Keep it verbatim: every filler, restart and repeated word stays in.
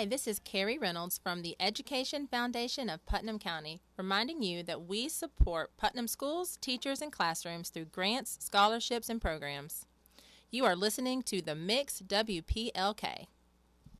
Hi, this is Carrie Reynolds from the Education Foundation of Putnam County, reminding you that we support Putnam schools, teachers, and classrooms through grants, scholarships, and programs. You are listening to The Mix W P L K.